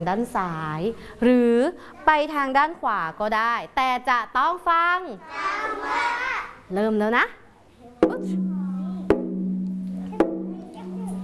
ด้านซ้ายหรือไปทางด้านขวาก็ได้แต่จะต้องฟังเริ่มแล้วนะ